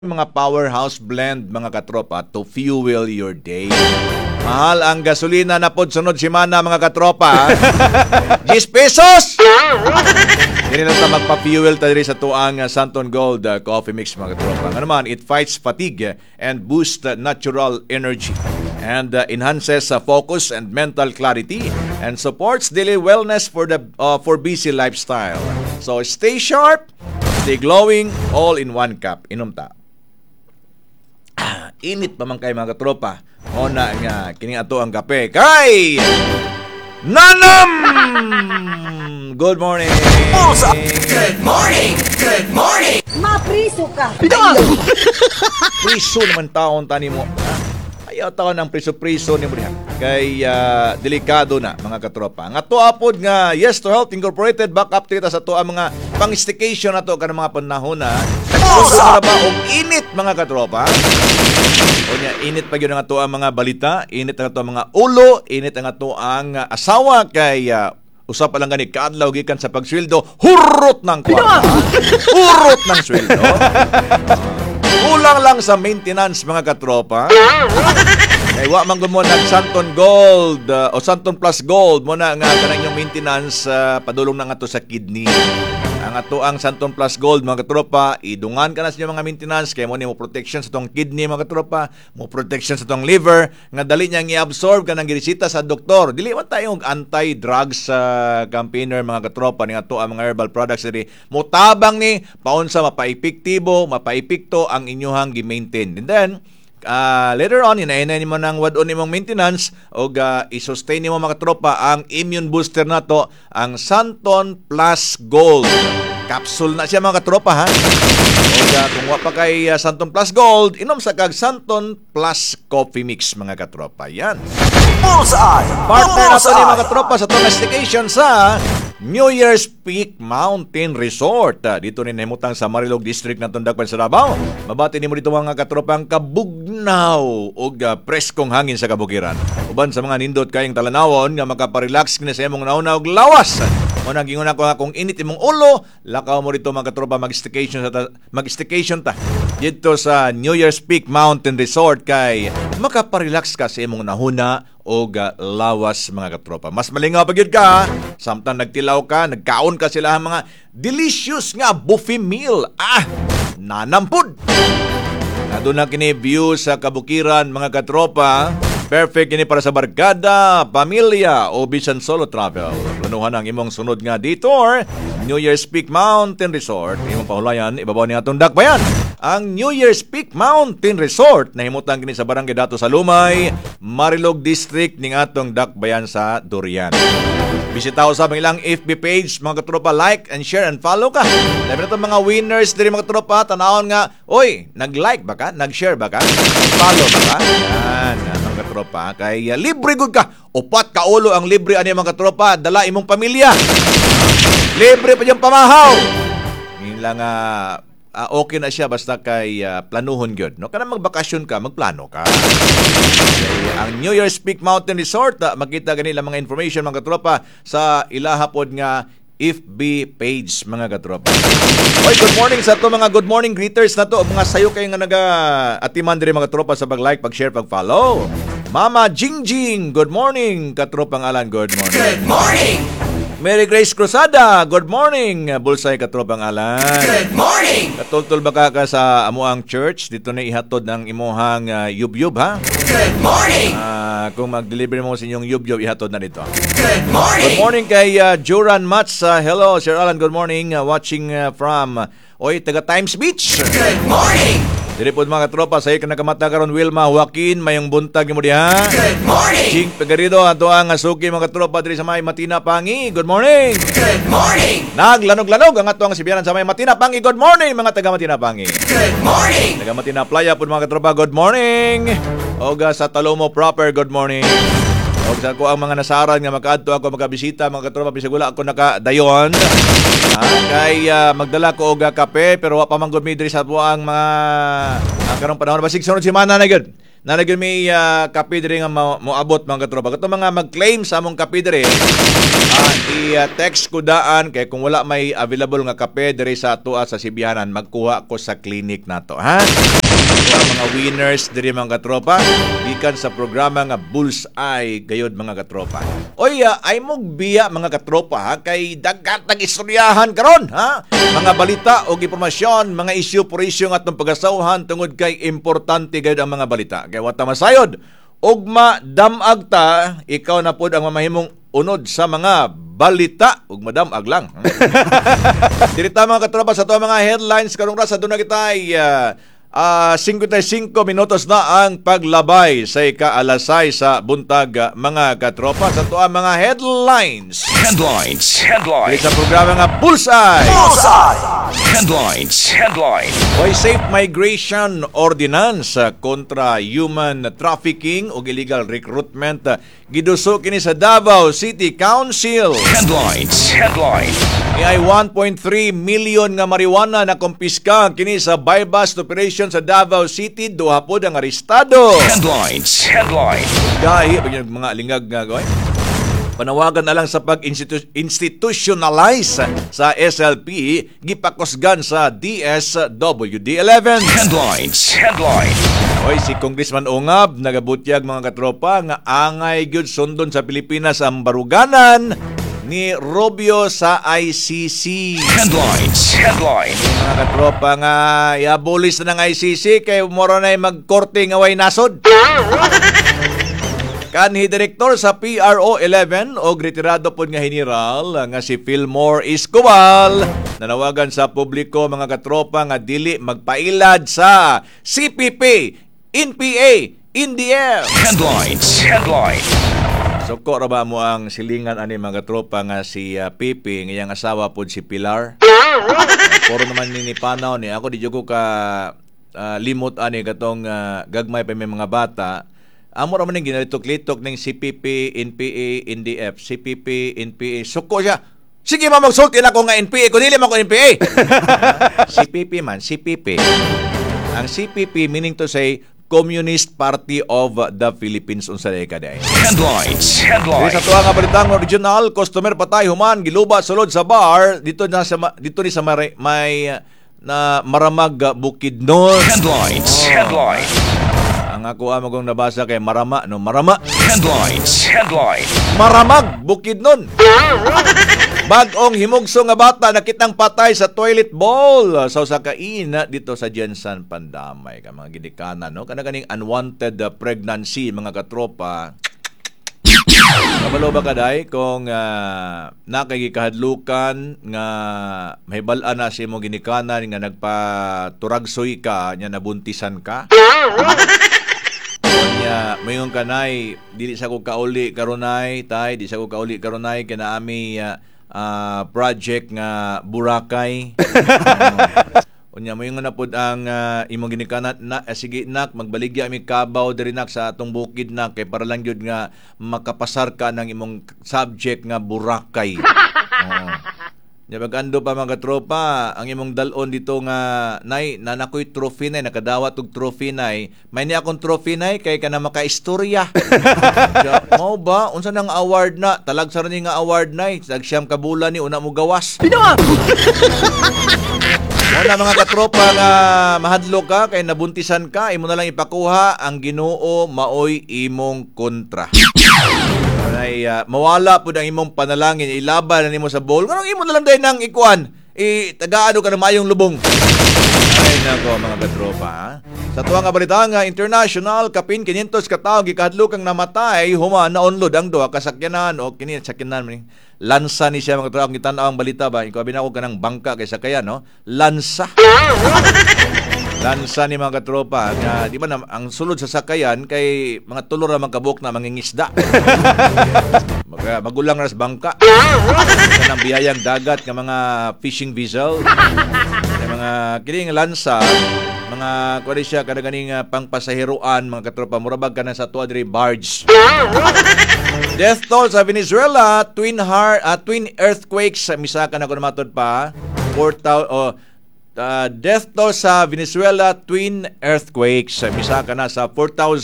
Mga powerhouse blend mga katropa to fuel your day. Mahal ang gasolina na pod sunod semana mga katropa. 10 pesos! Dili na ta magpa-fuel ta diri sa tuang Santon Gold coffee mix mga katropa. Nga naman, it fights fatigue and boosts natural energy and enhances focus and mental clarity and supports daily wellness for busy lifestyle. So stay sharp, stay glowing, all in one cup. Inom ta. Init pa man kay mga katropa. O na nga, kining ato ang kape. Kay Nanam! Good morning! Good morning! Good morning! Mapriso ka! Priso naman taon tani mo. Ayaw taon ng priso-priso ni mo diha. Kay delikado na mga katropa. Nga to apod nga Yes to Health Incorporated back up kita sa to ang mga pang-stication na to kanang mga panahon na nagsusunod na ba og init mga katropa. O niya, init pa yun ang ato ang mga balita, init ang ato ang mga ulo, init ang ato ang asawa kay usap pa lang gani kaadlaw gikan sa pagsweldo, hurot ng kwarta. Hurot ng sweldo. Kulang lang sa maintenance mga katropa. Kay wa man gumo nag Santon Gold o Santon Plus Gold mo na nga kanang yung maintenance padulong na nga to sa kidney. Ang ato ang Santon Plus Gold mga katropa, idungan ka na sa inyong mga maintenance kay mo ni mo protection sa tong kidney mga katropa, mo protection sa tong liver, nga dali niyang i-absorb ka ng ginisita sa doktor. Dili man tayong anti-drugs campaigner mga katropa ni ato ang mga herbal products diri. Mo tabang ni paunsa mapaepektibo, mapaepekto ang inyong gi-maintain. And then later on, inainay mo ng wad-on nimong maintenance o i-sustain mo mga tropa ang immune booster na to, ang Santon Plus Gold. Capsule na siya mga tropa ha. O kung wa pa kay Santon Plus Gold, inom sa kag Santon Plus Coffee Mix mga katropa. Yan. Bullseye! Partner na to ni mga tropa sa domestication sa New Year's Peak Mountain Resort. Dito ni nahimutang sa Marilog District ng Tundagpan sa Davao. Mabati ni mo dito mga katropang kabugnaw o preskong hangin sa kabukiran. Uban sa mga nindot kayong talanawon nga makaparelax kini sa imong naunaw og lawas. O nagingon ako nga kung init imong ulo, lakaw mo dito mga katropa mag-staycation ta dito sa New Year's Peak Mountain Resort kay makaparelax ka sa imong nahuna o lawas mga katropa. Mas malingaw pa gyud ka samtang nagtilaw ka, nagkaon ka sila mga delicious nga buffet meal. Nanampod. Nadun na kini view sa kabukiran mga katropa. Perfect kini para sa barkada, pamilya o bisan solo travel. Planuhan ang imong sunod nga detour, New Year's Peak Mountain Resort. Imong pahulayan, ibabaw ni atong dakbayan. Ang New Year's Peak Mountain Resort nahimutang kini sa Barangay Dato sa Lumay, Marilog District ning atong dakbayan sa Durian. Bisitaw sa ilang FB page mga katropa, like and share and follow ka. Labi na itong mga winners diri mga katropa, tanawon nga, oy, nag-like ba ka? Nag-share ba ka? Follow ba ka? Yan, mga katropa. Kaya libre good ka. Upat ka ulo ang libre ani mga katropa, dala imong pamilya. Libre pa yung pamahaw. Yun lang okay na siya basta kay planuhon gyud no kana magbakasyon ka magplano ka. Okay, ang New Year's Peak Mountain Resort makita ganila mga information mga katropa sa ilahapod nga FB page mga katropa. Oy, good morning sa to mga good morning greeters na to mga sayo kay nga naga-atiman diri mga katropa sa pag-like, pag-share, pag-follow. Mama Jingjing, good morning katropang Alan, good morning. Good morning! Mary Grace Cruzada, good morning. Bulsay katropang Alan. Good morning! Katultol ba ka sa amuang church? Dito na ihatod ng imuhang yub-yub ha? Good morning! Kung mag-deliver mo sa inyong yub-yub, ihatod na dito. Good morning! Good morning kay Joran Mats. Hello, Sir Alan, good morning. Watching from taga Times Beach. Good morning! Dili po mga katropa, sa iyo nakamata karon Wilma Joaquin, mayong buntag mo diha. Good morning! Jing Pagarido, ato ang suki mga katropa diri sa may Matina Pangi. Good morning! Good morning! Naglanog-lanog ang ato ang sibiyanan sa may Matina Pangi. Good morning mga taga Matina Pangi. Good morning! Taga Matina Playa po mga katropa, good morning! Oga sa Talomo proper, good morning! Og sa ko ang mga nasaran nga makaadto ako magabisita mga katropa bisag wala ako nakadayon. Kay magdala ko og kape pero wa pa man gud mi diri sa buang mga karong panahon basig sunod semana na gyud. nalagyan may kape diri nga moabot mga katropa. Kato mga mag-claim sa among kape diri, i-text ko daan kay kung wala may available nga kape diri sa atua sa Sibianan, magkuha ko sa clinic nato, ha? So, ang mga winners diri mga katropa, gikan sa programa nga Bullseye gayud mga katropa. Oy, ay mong biya mga katropa, ha, kay dagat ng istoryahan karon, ha? Mga balita o impormasyon, mga isyu por isyu nga atong pagasawhan tungod kay importante gayud ang mga balita. Kay wata masayod, ugma damag ta, ikaw na pod ang mamahimong unod sa mga balita, ugma damag lang. Dirita mga katropa sa to mga headlines karong rasa doon na kita ay 55 minutos na ang paglabay sa ikaalasay sa buntag mga katropa sa tuwa mga headlines. Dito sa programa nga Bullseye. Headlines. Why Safe Migration Ordinance kontra human trafficking o illegal recruitment giduso kini sa Davao City Council. Headlines. Ay 1.3 million nga marijuana na kumpiska kini sa buy-bust operation sa Davao City. Duha po ang arestado. Headlines. Gahi, mga lingag nga gawin. Panawagan na lang sa pag-institutionalize sa SLP, gipakusgan sa DSWD-11. Headlines. Oy, si Congressman Ungab, nagabutyag mga katropa, nga angay gyud sundon sa Pilipinas ang baruganan ni Rubio sa ICC. Headlines. Mga katropa nga iabolis na ng ICC kay moro na magkorte nga way nasod. Kanhi direktor sa PRO 11 o retirado pod nga general nga si Fillmore Escobar nanawagan sa publiko mga katropa nga dili magpailad sa CPP, NPA, in the air. Headlines. Suko ra ba mo ang silingan ani mga tropa nga si Pipi nga iyang asawa pod si Pilar. Puro naman ni panaw ni ako di ko ka limot ani katong gagmay pa may mga bata. Amo ra man ning ginalitok-litok ning CPP, NPA, NDF, CPP, NPA. Suko siya. Sige magsulti na ko nga NPA, kun dili man ko NPA. CPP man, CPP. Ang CPP meaning to say Communist Party of the Philippines unsa day kada. Headlines. Sa tuwa nga balitang original, customer patay human giluba sulod sa bar dito ni sa may na Maramag Bukidnon. Headlines. Ang ako amagong nabasa kay Marama Headlines. Maramag Bukidnon. Bag-ong himugso nga bata nakitang patay sa toilet bowl sa kaina dito sa Jensen Pandamay ka mga gidikanan no kanang unwanted pregnancy mga katropa. Kabalo ba kaday kung nakagikahadlukan nga mahibal-an na si mo ginikanan nga nagpaturagsoy ka nya nabuntisan ka? Nya mayon kanay dili sa ko kauli karunay tay di sa ko kauli karunay kana ami project nga Boracay. Unya mo yung na pod ang imong ginikanan na sige nak magbaligya mi kabaw diri nak sa atong bukid nak kay para lang gyud nga makapasar ka ng imong subject nga Boracay. Nya pag-ando pa mga tropa, ang imong dalon dito nga nay nanakoy trophy nay nakadawat og trophy nay. May ni akong trophy nay kay kana makaistorya. Mao ba unsa nang award na? Talag sa rin nga award nay. Siyam ka bulan ni una mo gawas. Binawa. Wala mga katropa nga mahadlo ka kay nabuntisan ka, imo na lang ipakuha ang Ginoo maoy imong kontra. Ay mawala pud ang imong panalangin ilaban na nimo sa bowl. Kanang imo na lang day nang ikuan, tagaado ka na mayong lubong. Ay nako mga katropa, ha? Sa tuwa nga balita nga international kapin 500 ka tawo gikahadlokang namatay human naunlod ang duha ka sakyanan o kini sakyanan man lansa ni siya mga katropa. Kita ang balita ba ikaw binako kanang bangka kay sakayan no lansa ni mga katropa nga di ba na, ang sulod sa sakayan kay mga tulo ra magkabuk na mangingisda. Magulang ras bangka kanang biyayang dagat nga mga fishing vessel mga kining lansa mga kuwari siya kada ganing pangpasahiruan mga katropa murabag ka na sa tuwa diri barge. Death toll sa Venezuela twin earthquakes misaka na ko namatod pa 4,000 Death toll sa Venezuela twin earthquakes. Misa ka na sa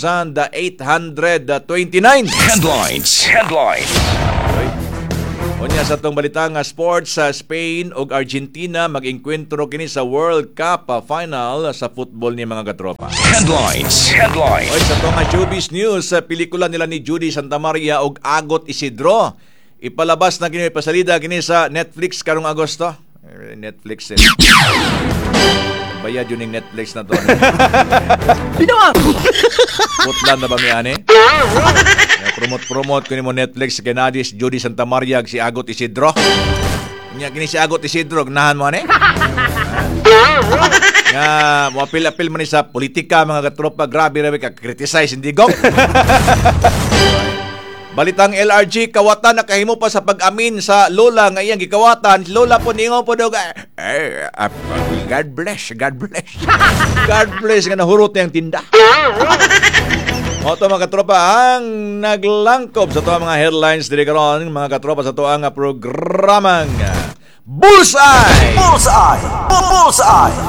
4,829. Headlines. Headlines. Unya sa itong balita nga sports sa Spain ug Argentina mag-enkwentro kini sa World Cup final sa football ni mga katropa. Headlines. Headlines. Oy, sa itong showbiz news, sa pelikula nila ni Judy Santa Maria ug Agot Isidro, ipalabas na kini pasalida kini sa Netflix karong Agosto. Netflix bayad yun yung Netflix na to. Putlan na ba may ani? Promote ko ni mo Netflix kay Nadis Judy Santa Maria si Agot Isidro. Nya kini si Agot Isidro gnahan mo ani? Nga mo apil man ni sa politika mga katropa, grabe ra ka criticize hindi go. Balitang LRG, kawatan nakahimo pa sa pag-amin sa lola nga iyang gikawatan. Lola po ningon po daw, God bless, God bless. God bless nga nahurot niyang tinda. O ito mga katropa, ang naglangkob sa ito mga headlines diri karon mga katropa sa ito ang programang Bullseye! Bullseye! Bullseye!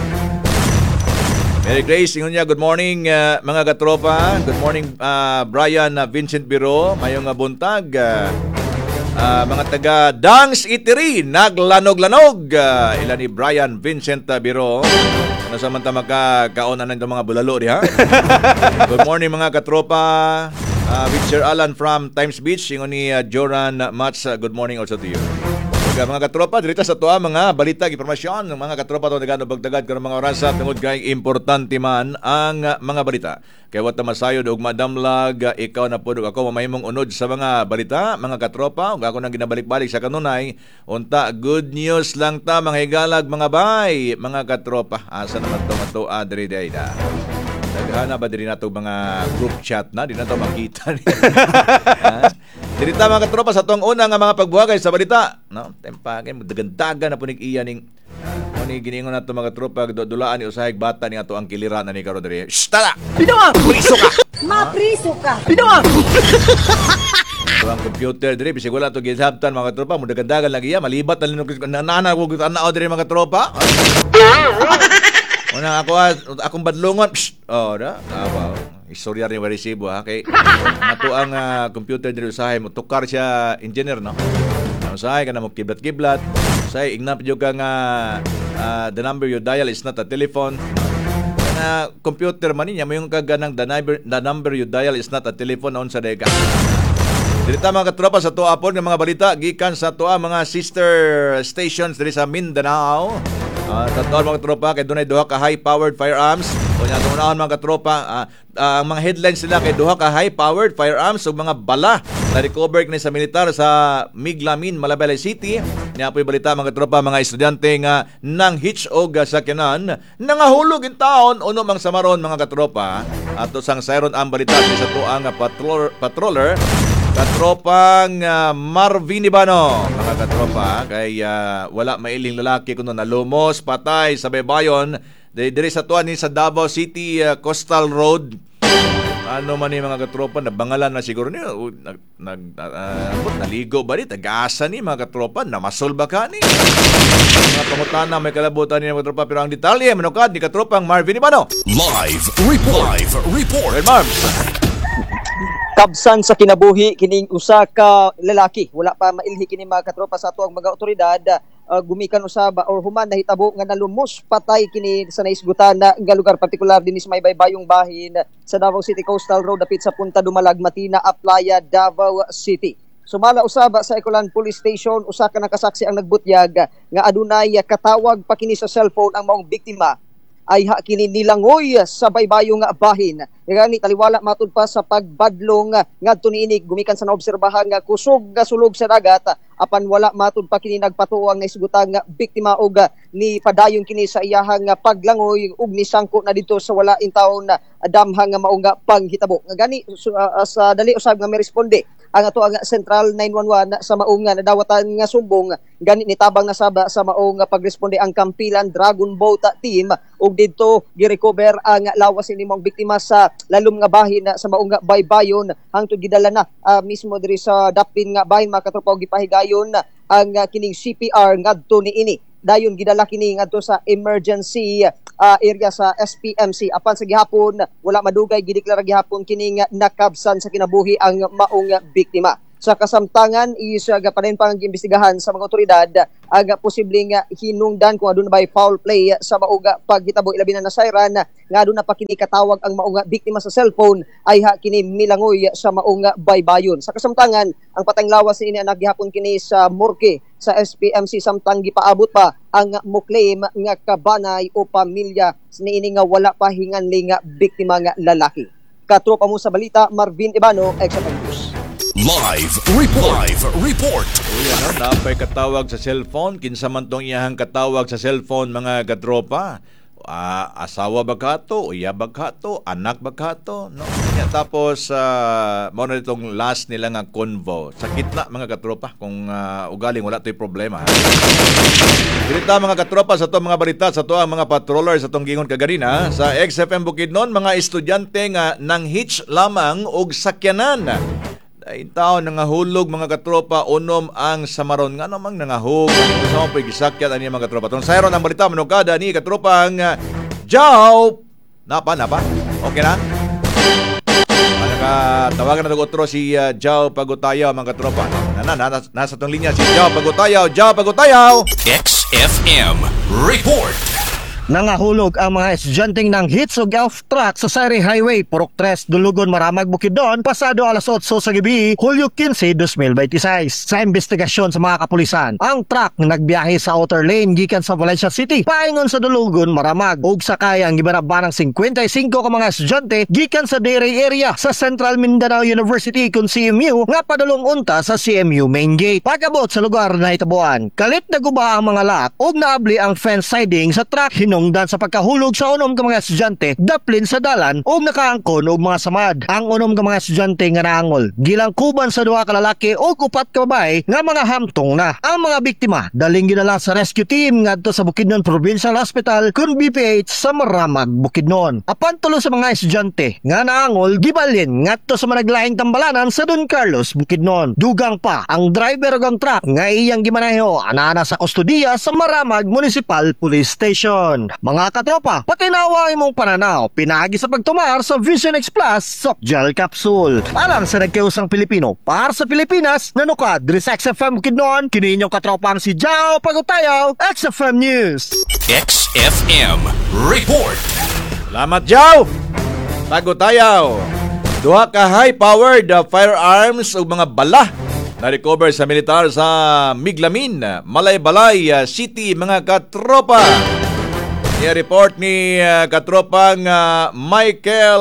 Mary Grace, ingon niya, good morning mga katropa. Good morning Brian Vincent Biro. Mayong buntag. Mga taga Dangs Eatery, naglanog-lanog. Ilan ni Brian Vincent Biro. Ano samanta magkakaonan ng mga bulalo di ha? Good morning mga katropa. With Sir Alan from Times Beach. Ingon ni Joran Mats, good morning also to you. Mga katropa, dito sa tuwa mga balita, informasyon ng mga katropa ito nagano bagdagad karong mga oras at tungod kay importante man ang mga balita. Kaya wata masayod og madamlag, ikaw na po ako mamahimong unod sa mga balita, mga katropa, ug ako nang ginabalik-balik sa kanunay, unta good news lang ta mga higalag mga bay, mga katropa. Asa naman to adri dayda. Daghana ba diri nato mga group chat na, di na to makita. Dirita mga katropa sa tuwang una nga mga pagbuhagay sa balita. No? Tempagin, dagandagan na po iya ning ni giningon nato mga katropa, dulaan ni usahig bata ni ato ang kiliran na ni karon diri. Shh, tala! Binawa! Priso ka! Mapriso ka! Binawa! Ito ang computer diri, bisig wala ito gisabtan mga katropa, dagandagan lagi iya, malibat na linong nanana ko anao diri mga katropa. Una akong badlongon. Psst! Oh, da. Istorya rin resibo ha kay ato ang computer diri usahay mo tukar siya engineer no. Usahay kana mo kiblat-kiblat. Usahay ignap jud ka nga the number you dial is not a telephone. Na computer man niya mo yung kaganang the number you dial is not a telephone on sa dega. Dirita mga katropa sa tuwa po ng mga balita gikan sa tuwa mga sister stations diri sa Mindanao. Tatoon mga katropa kay dunay duha ka high-powered firearms. O nga tunahon mga katropa, ang mga headlines nila kay duha ka high-powered firearms ug mga bala na recover kini sa militar sa Miglamin, Malabay City. Niya po'y balita mga katropa, mga estudyante nga nang hitch og sakyanan nangahulog in taon uno mang samaron mga katropa. Ato sang sayron ang balita sa tuang patroller katropang Marvin Ibano mga katropa kay wala mailing lalaki kuno nalumos patay sa baybayon diri sa tuwa ni sa Davao City Coastal Road. Ano man ni mga katropa nabangalan na siguro ni naligo ba ni tagasa ni mga katropa namasol ba ka ni mga pangutana may kalabutan ni mga katropa pero ang detalye manukad ni katropang Marvin Ibano. Live report. Well, Marv, Kabsan sa kinabuhi kining usa ka lalaki, wala pa mailhi kini mga katropa sa atuang mga otoridad, gumikan usaba or human nahitabo nga nalumos patay kini sa naisgutan na nga lugar partikular dinis may baybayong bahin sa Davao City Coastal Road dapit sa Punta Dumalag, Matina, Aplaya, Davao City. Sumala usaba sa Ecolan Police Station, usa ka nakasaksi ang nagbutyag nga adunay katawag pa kini sa cellphone ang maong biktima ay kini nilangoy sa baybayong bahin. Gani taliwala matud pa sa pagbadlong ngadto niini gumikan sa naobserbahan nga kusog nga sulog sa dagat apan wala matud pa kini nagpatuang nga isgutang biktima og ni padayon kini sa iyahang paglangoy ug ni sangko na dito sa wala in taon damhang nga maunga panghitabo. Gani sa dali usab nga may responde ang ato ang Central 911 sa maong nadawatan nga sumbong gani nitabang na saba sa maong pagresponde ang Kampilan Dragon Boat Team ug didto gi-recover ang lawas ni mong biktima sa lalom nga bahin sa maong baybayon hangtod gidala na mismo diri sa dapin nga bahin mga katropa ug gipahigayon ang kining CPR ngadto niini. dayon gidala kini ngadto sa emergency area sa SPMC. Apan sa gihapon wala madugay gideklara gihapon kini nga nakabsan sa kinabuhi ang maong biktima. Sa kasamtangan is gapanin pang imbestigahan sa mga otoridad ang posibleng hinungdan kung aduna bay foul play sa maong paghitabo ilabi na nasayran nga aduna pa kini katawag ang maong biktima sa cellphone ay kini milangoy sa maong baybayon. Sa kasamtangan ang patayng lawas ini anak gihapon kini sa morgue sa SPMC samtang gipaabot pa ang moklaim nga kabanay o pamilya niini nga wala pa hinganling biktima nga lalaki. Katropa mo sa balita, Marvin Ibano, XFM News. Live report. Napay katawag sa cellphone. Kinsa man tong iyahang katawag sa cellphone mga katropa. Asawa ba kato? Iya ba kato? Anak ba kato? No? Tapos, mao na itong last nila nga convo. Sakit na mga katropa kung ugaling wala to'y problema. Dirita mga katropa sa itong mga balita, sa itong mga patroller sa itong gingon kaganina. Sa XFM Bukidnon, mga estudyante nga nang hitch lamang og sakyanan. Ay tao nangahulog mga katropa unom ang samaron nga namang nangahug sa mga gisakyan ani mga katropa. Tong sayron ang balita manukada ni katropa ang Jow. Napa? Okay na? Tawagan na otro si Jow Pagutayaw mga katropa. Nasa tong linya si Jow Pagutayaw. XFM report. Nangahulog ang mga estudyanteng ng hits o golf track sa Sari Highway, Purok 3, Dulugon, Maramag, Bukidnon, pasado alas 8 sa gabi, Hulyo 15, 2026. Sa investigasyon sa mga kapulisan, ang truck nagbiyahe sa outer lane gikan sa Valencia City, paingon sa Dulugon, Maramag, ug sakay ang gibaraba ng 55 ka mga estudyante gikan sa Dairy area sa Central Mindanao University kun CMU nga padulong unta sa CMU main gate. Pagabot sa lugar na hitabuan, kalit na guba ang mga lak ug naabli ang fence siding sa truck hinungdan sa pagkahulog sa unom ka mga estudyante daplin sa dalan o nakaangkon og mga samad. Ang unom ka mga estudyante nga naangol gilangkuban sa duha ka lalaki o upat ka babae nga mga hamtong na. Ang mga biktima daling ginala sa rescue team ngadto sa Bukidnon Provincial Hospital kun BPH sa Maramag, Bukidnon. Apan tulo sa mga estudyante nga naangol gibalin ngadto sa managlaing tambalanan sa Don Carlos, Bukidnon. Dugang pa ang driver og ang truck nga iyang gimaneho anana sa kustodiya sa Maramag Municipal Police Station. Mga katropa, patinawa imong pananaw, pinagi sa pagtumar sa Vision X Plus Soft Gel Capsule. Alang sa nagkiusang Pilipino, para sa Pilipinas, nanukad, Dris XFM Bukidnon, kininyong katropang si Jow Pagutayaw, XFM News. XFM report. Salamat Jow Pagutayaw. Duha ka high-powered firearms ug mga bala na-recover sa militar sa Miglamin, Malaybalay City mga katropa. I-report ni katropang Michael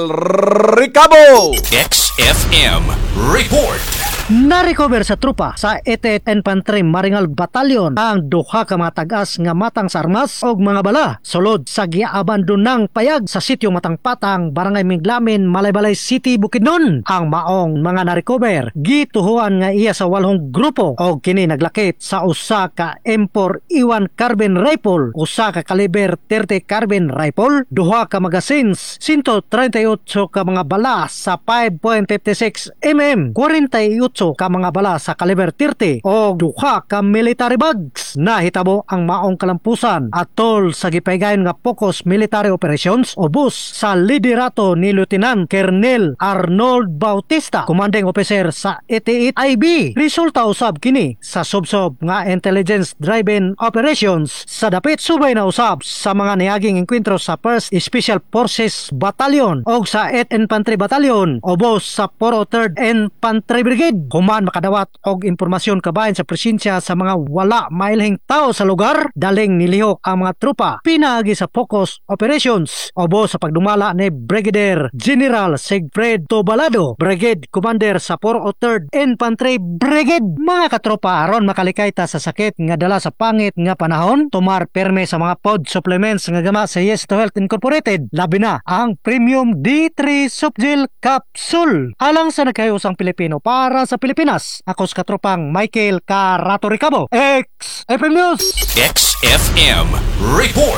Ricabo. XFM report. Na-recover sa trupa sa 88 Infantry Maringal Battalion ang duha ka mga tag-as nga matang sa armas og mga bala sulod sa giabandon ng payag sa sitio Matang-Patang, Barangay Miglamin, Malaybalay City, Bukidnon. Ang maong mga na-recover gituhuan nga iya sa 8 grupo og kini naglakip sa usa ka M4 Iwan carbine rifle, usa ka caliber 30 carbine rifle, duha ka magazines, 138 ka mga bala sa 5.56 mm, 48 ka mga bala sa caliber 30 o duha ka military bags. Nahitabo ang maong kalampusan atol sa gipaygayon nga Focus Military Operations o BUS sa liderato ni Lieutenant Colonel Arnold Bautista, commanding officer sa 88 IB. Resulta usab kini sa subsob nga intelligence driven operations sa dapit subay na usab sa mga niaging enkwentro sa 1st Special Forces Battalion o sa 8th Infantry Battalion o BUS sa 403rd Infantry Brigade. Human makadawat og impormasyon kabayan sa presensya sa mga wala mailhing tao sa lugar, daling nilihok ang mga trupa pinaagi sa Focus Operations obo sa pagdumala ni Brigadier General Sigfred Tobalado, Brigade Commander sa 403rd Infantry Brigade. Mga katropa, aron makalikay ta sa sakit nga dala sa pangit nga panahon, tumar perme sa mga pod supplements nga gama sa Yes to Health Incorporated, labi na ang Premium D3 Soft Gel Capsule. Alang sa nagkayusang Pilipino para sa Pilipinas, ako sa katropang Michael Carato Ricabo, XFM News. XFM report.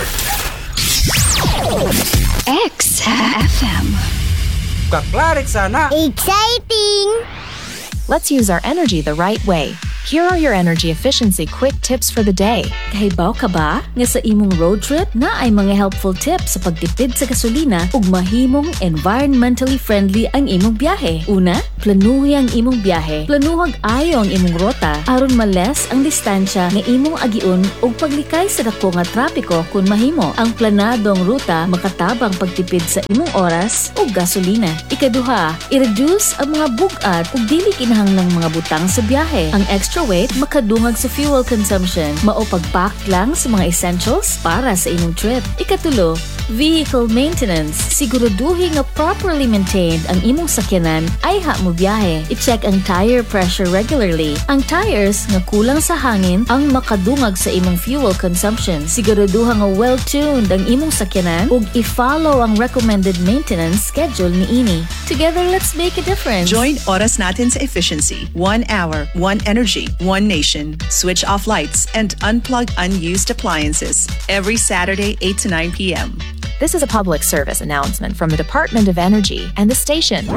XFM. Kaklarik sana. Exciting! Let's use our energy the right way. Here are your energy efficiency quick tips for the day. Kahibaw ka ba nga sa imong road trip na ay mga helpful tips sa pagtipid sa gasolina ug mahimong environmentally friendly ang imong biyahe? Una, planuhi ang imong biyahe. Planuhag ayo ang imong rota aron males ang distansya nga imong agiun ug paglikay sa dako nga trapiko kung mahimo. Ang planadong ruta makatabang pagtipid sa imong oras ug gasolina. Ikaduha, i-reduce ang mga bug-at ug dili kinahanglang mga butang sa biyahe. Ang extra weight makadungag sa fuel consumption. Mao pag-pack lang sa mga essentials para sa imong trip. Ikatulo, vehicle maintenance. Siguraduhin nga properly maintained ang imong sakyanan ay mo biyahe. I-check ang tire pressure regularly. Ang tires nga kulang sa hangin ang makadungag sa imong fuel consumption. Siguraduhan nga well-tuned ang imong sakyanan ug i-follow ang recommended maintenance schedule ni ini. Together, let's make a difference. Join Oras Natin sa Efficiency. 1 hour, 1 energy, 1 nation. Switch off lights and unplug unused appliances. Every Saturday, 8 to 9 p.m. This is a public service announcement from the Department of Energy and the station.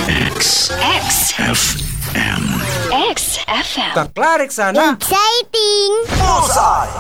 XFM. XFM. Kaklarik sana. Exciting! Bullseye.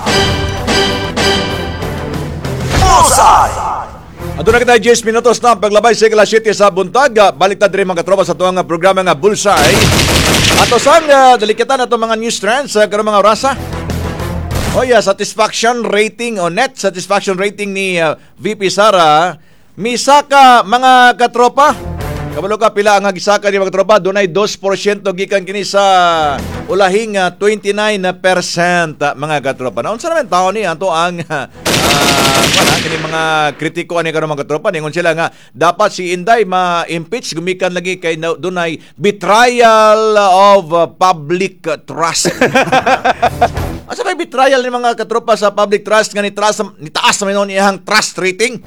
Bullseye. Ato na kita 10 minutos na paglabay sa alas 7 sa buntag. Baliktad rin mga katropa sa tuwang programa nga Bullseye. Ato sang dalikitan ato mga news trends karong mga orasa. Satisfaction rating o net satisfaction rating ni VP Sara. Misaka mga katropa. Kabalo ka pila ang gisaka ni mga katropa. Dunay 2% gikan kini sa ulahing 29% mga katropa. Naunsa naman tao ni ato ang kini mga kritiko ani karon mga katropa ningon sila nga dapat si Inday ma-impeach gumikan lagi kay dunay betrayal of public trust. Asa may betrayal ni mga katropa sa public trust nga ni taas naman iyang trust rating?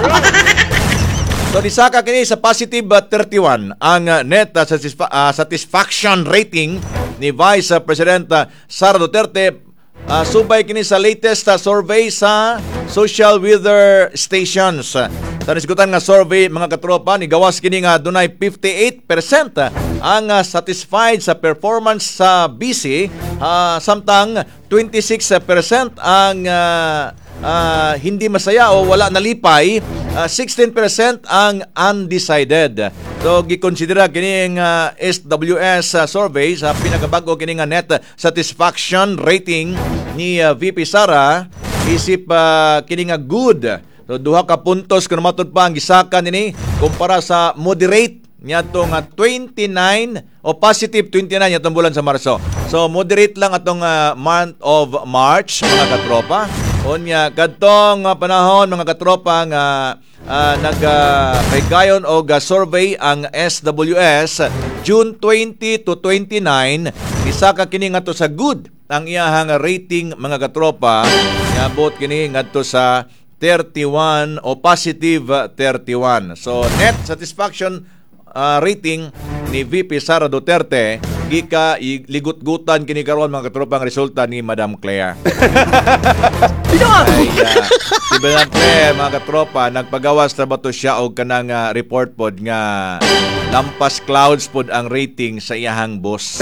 So disaka kini sa positive 31 ang net satisfaction rating ni Vice President Sara Duterte. Subay kini sa latest survey sa social weather stations. Sa nisgutan nga survey mga katropa ni gawas kini nga dunay 58% ang satisfied sa performance sa BC, samtang 26% ang hindi masaya o wala nalipay, 16% ang undecided. So gikonsidera kining SWS survey sa pinakabago kining net satisfaction rating ni VP Sara isip kining good. So duha ka puntos kun matud pa ang gisaka nini kumpara sa moderate niadtong 29 o positive 29 atong bulan sa Marso. So moderate lang atong month of March mga katropa. Unya kadtong panahon mga katropa nga nagpaygayon og survey ang SWS June 20 to 29 isa ka kini ngadto sa good ang iyahang rating mga katropa nga bot kini ngadto sa 31 o positive 31. So net satisfaction rating ni VP Sara Duterte gika ligut-gutan kini karon mga katropang resulta ni Madam Claire. Si Madam Claire mga katropa nagpagawas na bato siya og kanang report pod nga lampas clouds pod ang rating sa iyahang boss.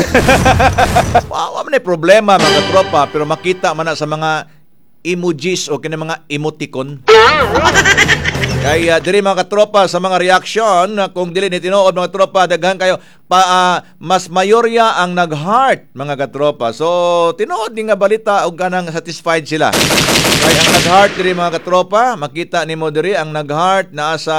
Wa man problema mga katropa pero makita man na sa mga emojis o kini mga emoticon. Kaya diri mga katropa sa mga reaction kung dili ni tinuod mga tropa daghan kayo mas mayorya ang nag-heart mga katropa. So tinuod ni nga balita og kanang satisfied sila. Kaya ang nag-heart diri mga katropa makita nimo diri ang nag-heart naa sa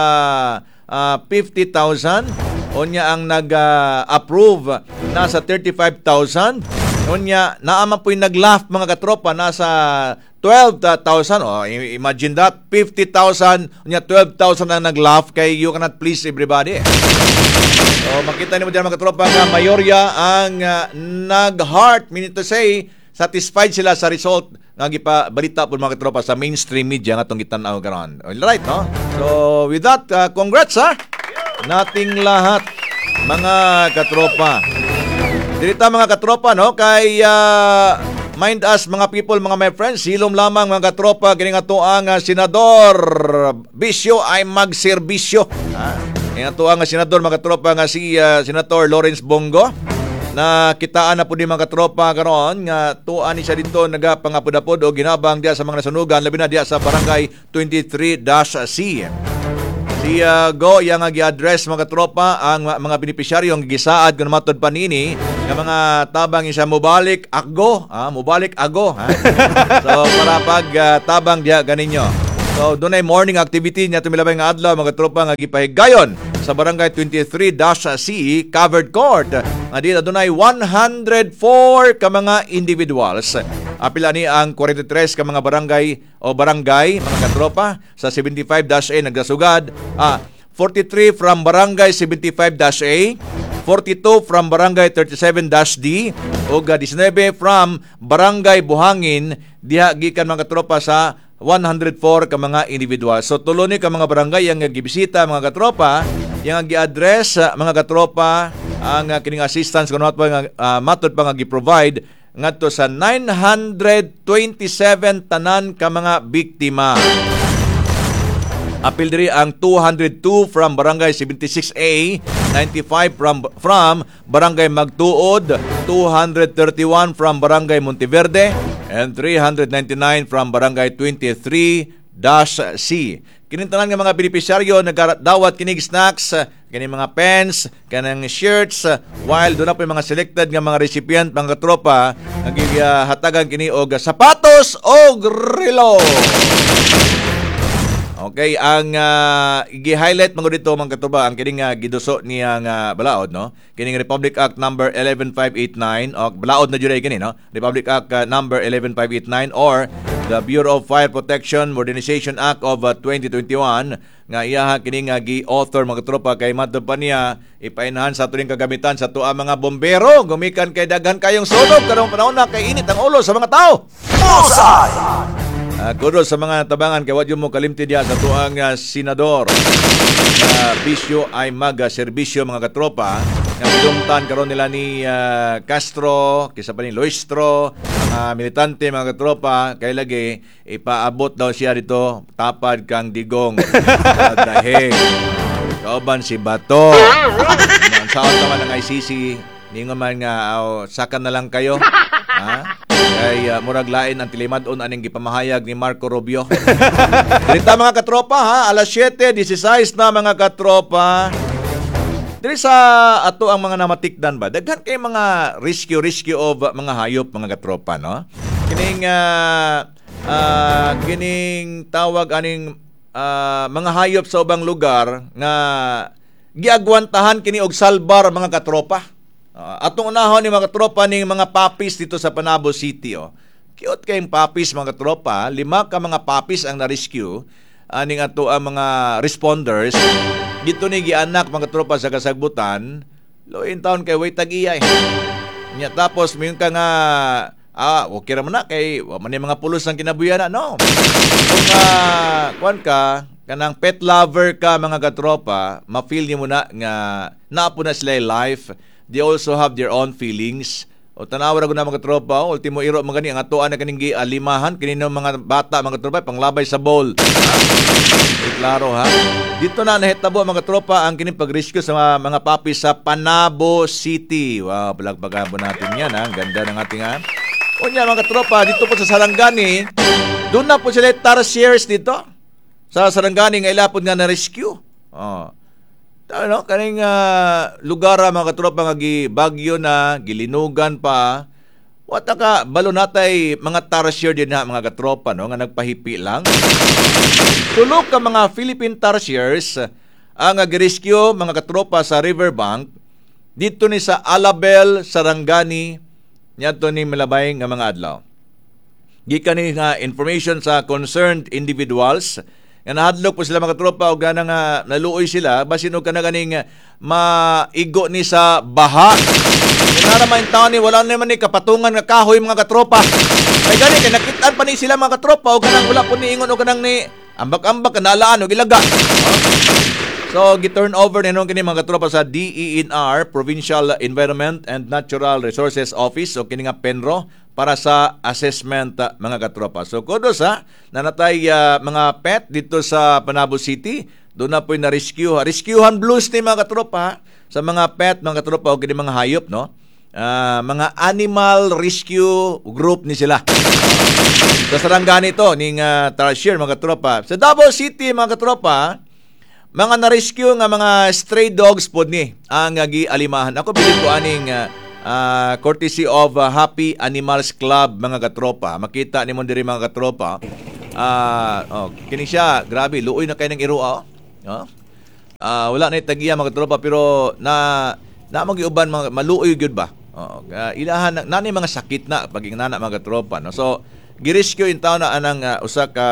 50,000. Unya ang nag-approve nasa 35,000. Unya naama po'y nag-laugh mga katropa nasa 12,000. Imagine that, 50,000 unya 12,000 ang nag-laugh kay you cannot please everybody. So makita niyo diyan mga katropa nga mayorya ang nag-heart, meaning to say satisfied sila sa result nga gipabalita po mga katropa sa mainstream media nga itong gitanaw karon. Alright, no? So with that, congrats nating lahat mga katropa. Dirita mga katropa no kay mind us mga people, mga my friends, hilom lamang mga katropa kini nga tuang senador bisyo ay magserbisyo. Kini nga tuang senador mga katropa nga si Senator Lawrence Bongo Nakitaan na po di mga katropa karon nga tuan ni siya dito nagapangapod-apod o ginabang diya sa mga nasunugan labi na diya sa barangay 23-C. Si Go yang gi-address mga katropa ang mga benepisyaryo ang gisaad kun matod panini nga mga tabang isa mubalik ago, mubalik ago ha. So para pag tabang diya ganinyo. So dunay morning activity niya tumilabay nga adlaw mga katropa nga gipahigayon sa barangay 23-C covered court. Nga dito dunay 104 ka mga individuals. Apila ni ang 43 ka mga barangay mga katropa sa 75-A nagdasugad. 43 from barangay 75-A, 42 from barangay 37-D ug 19 from barangay Buhangin diha gikan mga katropa sa 104 ka mga individual. So tulo ni ka mga barangay yang gibisita mga katropa, yang gi-address mga katropa ang kining assistance kuno matod pa nga gi-provide ngadto sa 927 tanan ka mga biktima. Apil diri ang 202 from barangay 76A, 95 from barangay Magtuod, 231 from barangay Monteverde, and 399 from barangay 23-C. Kinintanan nga mga benepisyaryo nagdawat kinig snacks, kining mga pens, kanang shirts, while doon na po yung mga selected nga mga recipient, mga katropa, nagihatagan kini og sapatos o relo. Okay, ang i-highlight mga dito mga katropa ang kining giduso niyang balaod, no? Kining Republic Act number 11589 o balaod na juray kini, no? Republic Act number 11589 or the Bureau of Fire Protection Modernization Act of 2021 nga iyaha kining gi-author mga katropa kay madto pa niya ipainahan sa tuling kagamitan sa tuwa mga bombero gumikan kay daghan kayong sunog karong panahon na kay init ang ulo sa mga tao. Kudos sa mga tabangan kay wadyo mo kalimti diya sa tuang senador na bisyo ay mag-serbisyo mga katropa nga dumtan karon nila ni Castro kisa pa ni Loistro mga militante mga katropa kay lagi ipaabot daw siya dito tapad kang digong dahig kauban si Bato ang saon naman ng ICC ningon man nga sakan na lang kayo ha kay murag lain ang tilimadon aning gipamahayag ni Marco Rubio. Dito mga katropa ha, alas 7:16 na mga katropa. Diri sa ato ang mga namatikdan ba, daghan kay mga rescue of mga hayop mga katropa, no? Kining tawag aning mga hayop sa ubang lugar nga giagwantahan kini og salbar mga katropa. Atong unahon ni mga katropa ning mga puppies dito sa Panabo City. Cute kayong puppies mga katropa. 5 ka mga puppies ang na-rescue aning ato ang mga responders. Dito ni gianak mga katropa sa kasagbutan. Loin taon kay way tag-iyay. Nya tapos mayon ka nga okay ra man na kay wa man mga pulos ang kinabuyan no. Kung kuan ka kanang pet lover ka mga katropa, ma-feel niyo mo na nga naapo na sila life. They also have their own feelings. O tanawa ra gud na mga tropa, ultimo iro mga gani ang atuan na kaning alimahan kinino mga bata mga tropa panglabay sa bowl. Klaro ha. Dito na nahitabo mga tropa ang kining pag-rescue sa mga puppies sa Panabo City. Wow, palagpagabo natin yan ha. Ganda ng ating ha. Unya mga tropa, dito po sa Sarangani, doon na po sila tarsiers dito. Sa Sarangani nga ilapod nga na rescue. Kaning lugar mga katropa nga gibagyo na gilinugan pa wata ka balo natay mga tarsier din ha mga katropa no nga nagpahipi lang. Tulog ka mga Philippine tarsiers ang gi-rescue mga katropa sa riverbank dito ni sa Alabel, Sarangani niadto ni Malabay nga mga adlaw. Gikan ni nga information sa concerned individuals nga nahadlok po sila mga tropa o gana nga naluoy sila basin o ka na ganing maigo ni sa baha. Kaya naman yung taon ni wala naman ni kapatungan nga kahoy mga katropa. Kaya gani kaya nakitaan pa ni sila mga katropa o ganang wala po ni ingon o ganang ni ambak-ambak kanalaan o gilaga. So gi-turn over ninong kini mga katropa sa DENR Provincial Environment and Natural Resources Office o kini nga PENRO para sa assessment mga katropa. So kudos nanatay mga pet dito sa Panabo City. Doon na po yung na-rescue. Rescuehan blues ni mga katropa sa mga pet mga katropa o kini mga hayop no. mga animal rescue group ni sila. Sa Sarangani ito, ning Tarsier, mga katropa. Sa Davao City, mga katropa, mga na-rescue nga mga stray dogs po ni ang gialimahan. Ako bilin ko aning courtesy of Happy Animals Club, mga katropa. Makita ni mo diri, mga katropa. Kini siya, grabe, luoy na kayo ng irua. Wala na itagiya, mga katropa, pero na magiuban, mga maluoy gyud ba? Ilahan nani mga sakit na pag inana, mga katropa, no? So girescue in taon na anang usa ka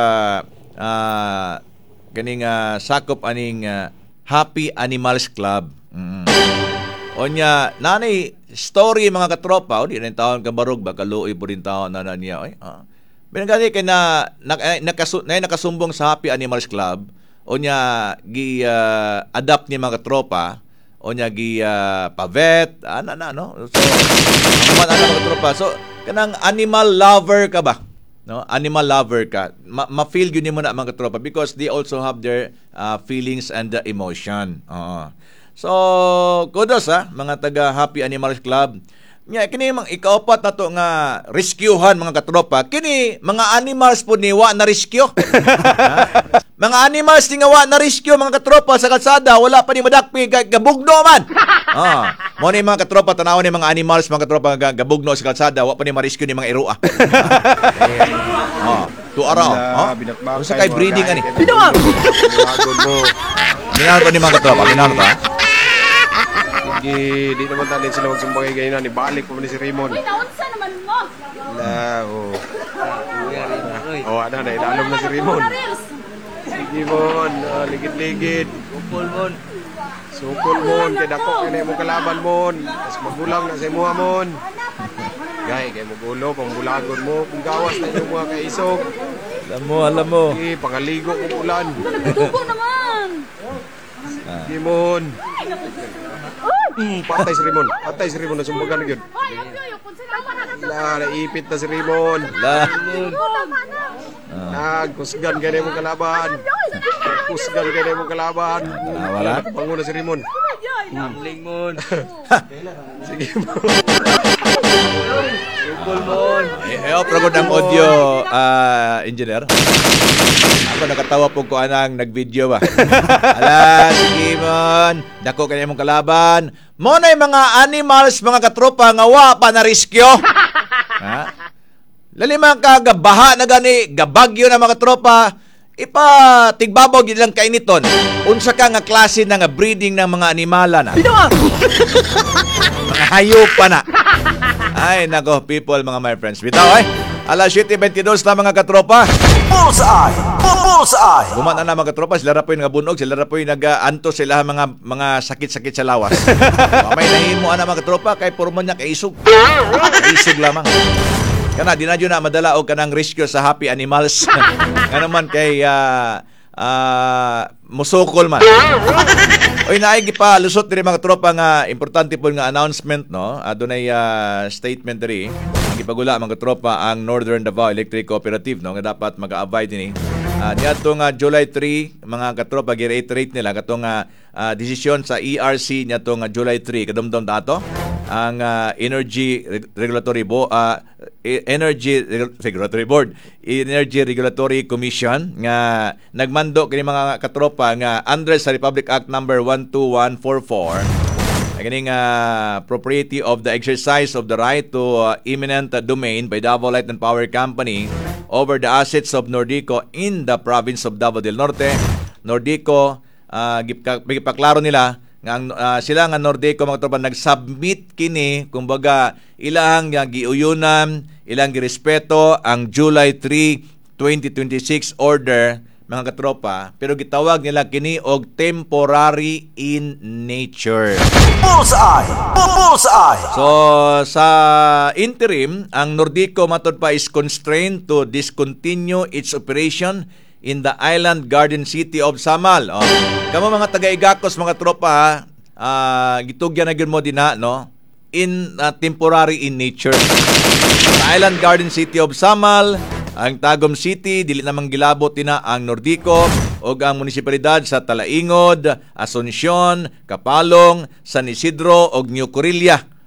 kaning sakop aning Happy Animals Club. Onya nanay story, mga katropa, di rin taon kabarog ba kaluoy po rin taon na niya oy. Binagani kay nakasumbong sa Happy Animals Club, onya gi adapt ni mga katropa, onya gi pavet no. So mga katropa, so kanang animal lover ka ba? No, animal lover ka. Ma-feel yun mo na, mga katropa, because they also have their feelings and emotion. So, kudos mga taga Happy Animals Club. Kini mang ikaapat na to nga rescuehan, mga katropa. Kini mga animals po niwa na rescue. Mga animals ni nga wa na rescue, mga katropa, sa kalsada, wala pa ni madakpi, gabugno man. Mo ni mga katropa, tanawon ni mga animals, mga katropa, gabugno sa kalsada, wa pa ni ma-rescue ni mga irua. Tu araw. Sa kay breeding ani. Binawan. Binawan ni mga katropa, binawan ta. Di naman tanin sila magsumbangay ganyan ni balik pa ni si Raymond. Naunsa naman mo? Ada na ilalom na si Raymond. Sige mon, ligid-ligid. Sukol mon, kay dako kay mo kalaban mon. Mas magulang na sa imuha mon. Gay, kay mo gulo pang bulagon mo, kung gawas na yung mga kaisog. Alam mo. Sige, pangaligo kung ulan. Tubo naman. Sige mon. Patay si Raymond na sumbagan na yun. Naipit na si Raymond. Kusgan ka na yung kalaban. Wala? Panguna si Raymond. Amling mon. Sige mo. Pragod ang audio, engineer. Ako nakatawa po ko anang nag-video ba. Sige mon. Dako kanya mong kalaban. Mo na mga animals, mga katropa, nga wa pa na rescue. Lalima ka gabaha na gani, gabagyo na, mga tropa. Tigbabaw gid lang kainiton. Unsa ka nga klase na nga breeding ng mga animala na. Mga hayop pa na. Ay nako, people, mga my friends. Bitaw alas 7:22 na, mga katropa. Bullseye! Bullseye! Gumana na, mga katropa, sila ra po'y nagabunog, sila ra po'y nag-anto sila mga sakit-sakit sa lawas. May nahimo ana, mga katropa, kay puro man niya kay isog. Isog lamang. Kana di na dyan na madala og kanang rescue sa Happy Animals. Nga naman kay musukol man. Oy, naay gipa lusot diri, mga tropa, nga importante po nga announcement, no. Adunay statement diri. Gipagula, mga tropa, ang Northern Davao Electric Cooperative, no, nga dapat mag-abide dinhi. Niadto nga July 3, mga katropa, gi-reiterate nila katong desisyon sa ERC niadto nga July 3 kadumdum dato ang Energy Regulatory Board, Energy Regulatory Commission nga nagmando kini, mga katropa, nga under sa Republic Act number 12144, kining propriety of the exercise of the right to eminent domain by Davao Light and Power Company over the assets of Nordico in the province of Davao del Norte. Nordico, gipaklaro nila nga sila nga Nordico, mga tropa, nag-submit kini, kumbaga ilang giuyunan, ilang girespeto ang July 3, 2026 order, mga katropa, pero gitawag nila kini og temporary in nature. Bullseye! Bullseye! So sa interim, ang Nordico matod pa is constrained to discontinue its operation in the island garden city of Samal. Kamo, mga taga-Igacos, mga tropa, gitugyan na gyud mo dinha, no, in temporary in nature. Sa island garden city of Samal, ang Tagum City, dili namang gilabot na ang Nordico, o ang munisipalidad sa Talaingod, Asuncion, Kapalong, San Isidro, o New Corilla.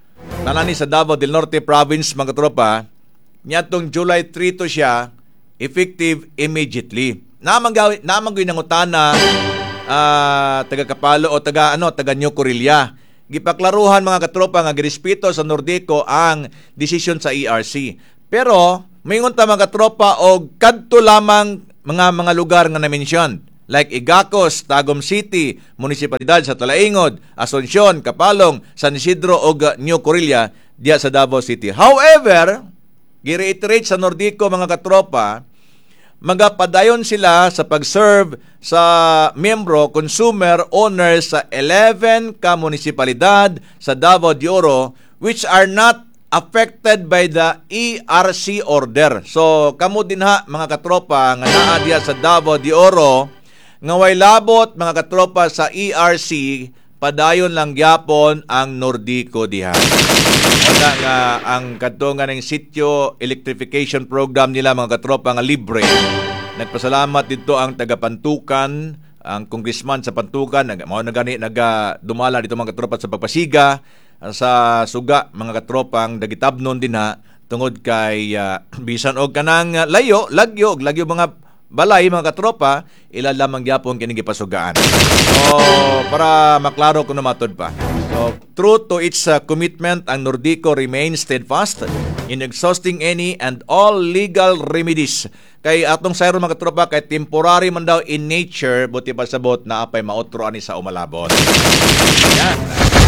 Tanan ni sa Davao del Norte Province, mga katropa, niyatong July 3 to siya, effective immediately. Namang gawin ng utana, taga Kapalo o taga New Corilla. Gipaklaruhan mga katropa nga girespeto sa Nordico ang desisyon sa ERC. Pero mayingon ta mga katropa og kadto lamang mga lugar nga na-mention like Igacos, Tagum City, Munisipalidad sa Talaingod, Asuncion, Kapalong, San Isidro ug New Corilla diya sa Davao City. However, gi-reiterate sa Nordico mga katropa, magapadayon sila sa pag-serve sa miyembro, consumer, owners sa 11 ka munisipalidad sa Davao de Oro which are not affected by the ERC order. So, kamo din ha mga katropa nga naa diya sa Davao de Oro nga way labot mga katropa sa ERC, padayon lang gyapon ang Nordico diha. Wala nga ang kadto nga ng sitio electrification program nila mga katropa nga libre. Nagpasalamat dito ang taga-Pantukan, ang congressman sa Pantukan, mao na gani dumala dito mga katropa sa pagpasiga sa suga mga katropang dagitabnon din ha tungod kay bisan og kanang lagyo mga balay mga katropa, ila lamang gyapon kini gipasugaan. So, para maklaro kuno matod pa. So, true to its commitment, ang Nordico remains steadfast in exhausting any and all legal remedies. Kay atong sayro mga katropa, kay temporary man daw in nature, buti pa sabot na apay maotro ani sa umalabot. Yan.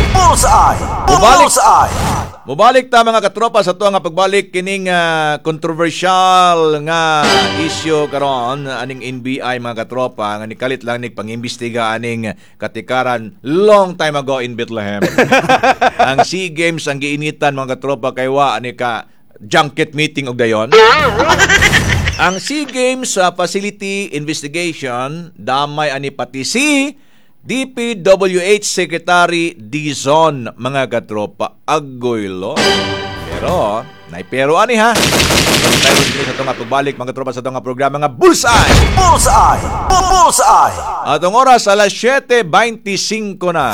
Mubalik ta mga katropa sa tuwa nga pagbalik kining controversial nga issue karon aning NBI mga katropa nga nikalit lang nig pangimbestiga aning katikaran long time ago in Bethlehem. Ang SEA Games ang giinitan mga katropa kay wa ani ka junket meeting og dayon. Ang SEA Games facility investigation damay ani pati si DPWH Secretary Dizon mga katropa agoylo. Pero ani ha. Tayo sa itong pagbalik mga katropa sa itong programa nga Bullseye. Atong oras alas 7:25 na.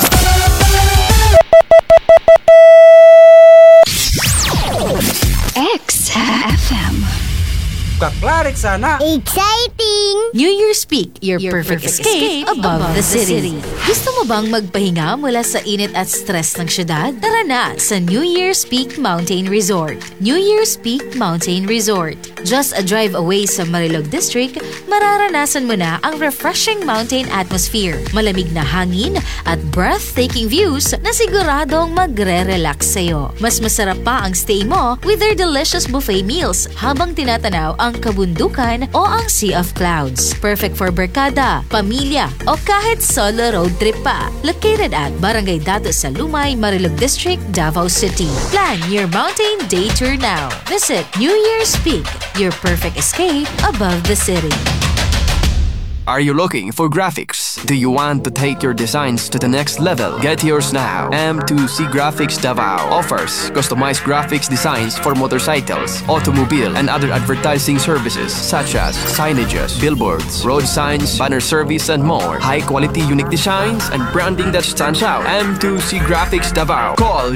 XFM. Kaklarik sana. Exciting! New Year's Peak, your perfect escape above the city. Gusto mo bang magpahinga mula sa init at stress ng syudad? Tara na sa New Year's Peak Mountain Resort. New Year's Peak Mountain Resort. Just a drive away sa Marilog District, mararanasan mo na ang refreshing mountain atmosphere, malamig na hangin at breathtaking views na siguradong magre-relax sa'yo. Mas masarap pa ang stay mo with their delicious buffet meals habang tinatanaw ang kabundukan o ang Sea of Clouds. Perfect for barkada, pamilya o kahit solo road trip pa. Located at Barangay Dato sa Lumay, Marilog District, Davao City. Plan your mountain day tour now. Visit New Year's Peak, your perfect escape above the city. Are you looking for graphics? Do you want to take your designs to the next level? Get yours now. M2C Graphics Davao offers customized graphics designs for motorcycles, automobile, and other advertising services such as signages, billboards, road signs, banner service, and more. High-quality unique designs and branding that stands out. M2C Graphics Davao. Call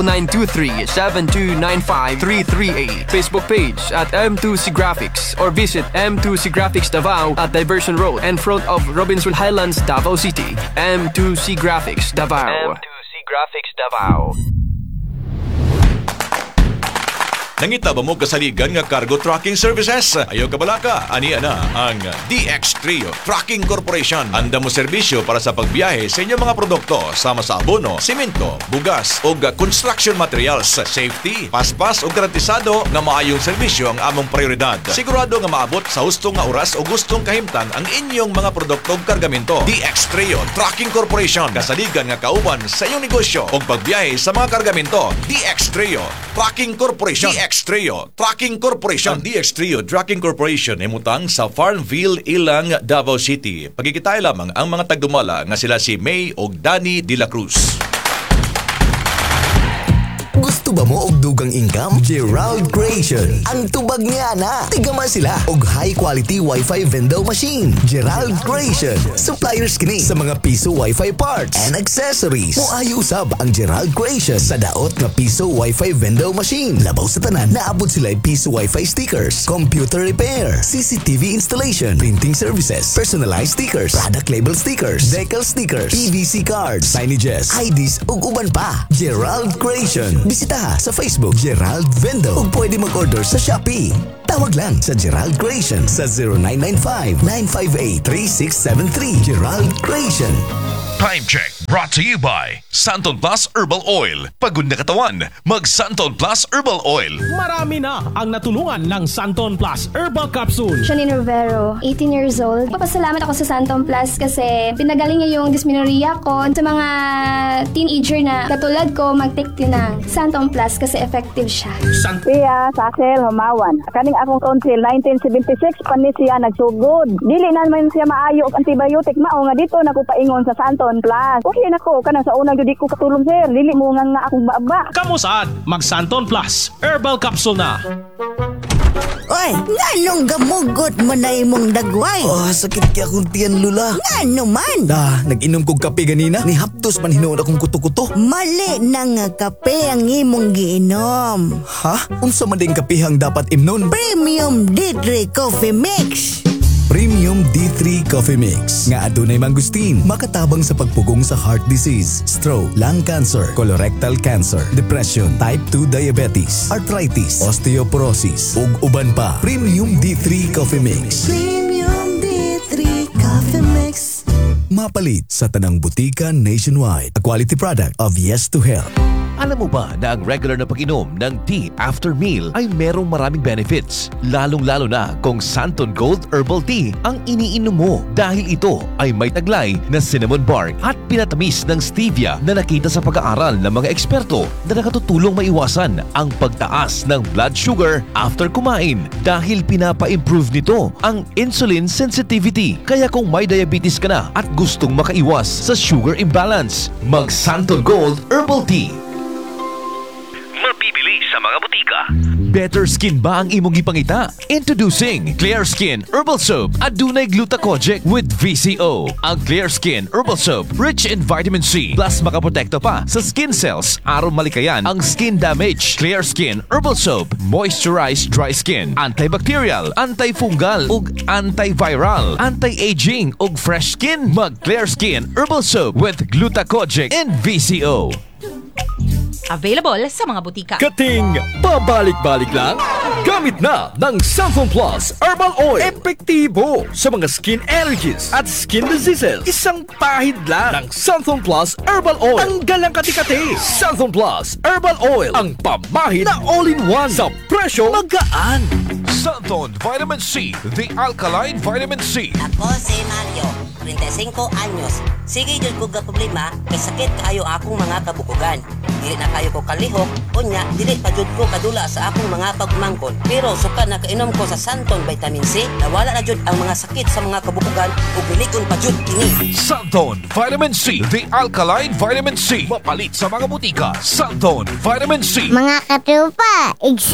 0923-7295-338. Facebook page at M2C Graphics or visit M2C Graphics Davao at Diversion Road in front of Robinsonville Highlands, Davao City. M2C Graphics Davao. M2C Graphics Davao. Nangita ba mo kasaligan nga cargo trucking services? Ayaw ka balaka? Ani na ang DX Trio Trucking Corporation. Anda mo serbisyo para sa pagbiyahe sa inyong mga produkto sama sa abono, simento, bugas o construction materials. Safety, paspas o garantisado nga maayong serbisyo ang among prioridad. Sigurado nga maabot sa hustong nga oras o gustong kahimtang ang inyong mga produkto o kargamento. DX Trio Trucking Corporation. Kasaligan nga kauban sa inyong negosyo o pagbiyahe sa mga kargamento. DX Trio Trucking Corporation. DX Trio Trucking Corporation. Ang DX Trio Trucking Corporation ay mutang sa Farmville, Ilang, Davao City. Pagkikitay lamang ang mga tagdumala nga sila si May o Danny de la Cruz. Gusto ba mo og dugang income? Gerald Creation. Ang tubag niya na. Tigaman sila og high quality Wi-Fi vendor machine. Gerald Creation. Suppliers kini sa mga piso Wi-Fi parts and accessories. Moayo usab ang Gerald Creation sa daot nga piso Wi-Fi vendor machine. Labaw sa tanan, naabot sila piso Wi-Fi stickers, computer repair, CCTV installation, printing services, personalized stickers, product label stickers, decal stickers, PVC cards, signages, IDs ug uban pa. Gerald Creation. Bisita sa Facebook Gerald Vendo ug pwede mag-order sa Shopee. Tawag lang sa Gerald Creation sa 0995-958-3673. Gerald Creation. Time check brought to you by Santon Plus Herbal Oil. Pagod na katawan, mag Santon Plus Herbal Oil. Marami na ang natulungan ng Santon Plus Herbal Capsule. Janine Rivero, 18 years old. Papasalamat ako sa Santon Plus kasi pinagaling niya yung dysmenorrhea ko. Sa mga teenager na katulad ko, mag-take din ng Santon Plus kasi effective siya. Siya, Sakel, Humawan. Kaning akong council, 1976, panis siya nagsugod. Dili naman siya maayo og antibiotic. Mao nga dito nakupaingon sa Santon Plus. Okay na ko, kanang sa unang judi ko katulong sir. Dili mo nga akong baba. Kamu saan? Mag Santon Plus Herbal Capsule na. Oy, nganong gamugot mo na imong dagway? Oh, sakit kaya akong tiyan, Lula. Ngano man? Nag-inom kong kape ganina. Ni haptos man hinuod akong kuto-kuto. Mali na nga kape ang imong giinom. Ha? Unsa man ding kapihang dapat imnon? Premium D3 Coffee Mix. Premium D3 Coffee Mix nga adunay mangustin, makatabang sa pagpugong sa heart disease, stroke, lung cancer, colorectal cancer, depression, type 2 diabetes, arthritis, osteoporosis ug uban pa. Premium D3 Coffee Mix. Premium D3 Coffee Mix. Mapalit sa tanang butika nationwide. A quality product of Yes to Health. Alam mo ba na ang regular na pag-inom ng tea after meal ay merong maraming benefits? Lalong-lalo na kung Santon Gold Herbal Tea ang iniinom mo dahil ito ay may taglay na cinnamon bark at pinatamis ng stevia na nakita sa pag-aaral ng mga eksperto na nakatutulong maiwasan ang pagtaas ng blood sugar after kumain dahil pinapa-improve nito ang insulin sensitivity. Kaya kung may diabetes ka na at gustong makaiwas sa sugar imbalance, mag Santon Gold Herbal Tea. Mabibili sa mga butika. Better skin ba ang imong gipangita? Introducing Clear Skin Herbal Soap adunay glutathione with VCO. Ang Clear Skin Herbal Soap rich in vitamin C plus makaprotekto pa sa skin cells aron malikayan ang skin damage. Clear Skin Herbal Soap moisturize dry skin, antibacterial, antifungal ug antiviral, anti-aging ug fresh skin. Mag Clear Skin Herbal Soap with glutathione and VCO. Available sa mga butika. Kating pabalik-balik lang? Gamit na ng Santon Plus Herbal Oil. Epektibo sa mga skin allergies at skin diseases. Isang pahid lang ng Santon Plus Herbal Oil. Ang galang kati-kati. Santon Plus Herbal Oil. Ang pamahid na all-in-one sa presyo magaan. Santon Vitamin C, the alkaline vitamin C. Ako si Mario, 35 anyos. Sige jud ko ga problema kay sakit kayo akong mga kabukugan. Dili na kayo ko kalihok, unya dili pa jud ko kadula sa akong mga pagmangkon. Pero suka na kainom ko sa Santon Vitamin C, nawala na jud ang mga sakit sa mga kabukugan ug bilikon pa jud kini. Santon Vitamin C, the alkaline vitamin C. Mapalit sa mga butika. Santon Vitamin C. Mga katropa,